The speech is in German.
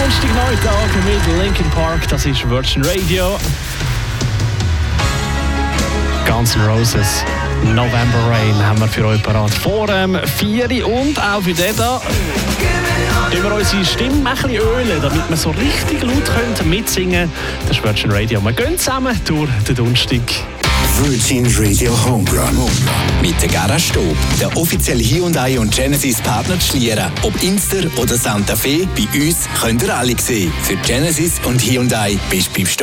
Donnerstagnachmittag mit Linkin Park, das ist Virgin Radio. Guns N' Roses, November Rain haben wir für euch parat. Vor dem 4 und auch für den da. Wenn wir unsere Stimme ein bisschen ölen, damit wir so richtig laut mitsingen können. Das ist Virgin Radio. Wir gehen zusammen durch den Donnerstag. Virgin Radio Home Run. Mit der Garage Stob, der offizielle Hyundai und Genesis Partner zu Schlieren. Ob Inster oder Santa Fe, bei uns könnt ihr alle sehen. Für Genesis und Hyundai bist du beim Stob.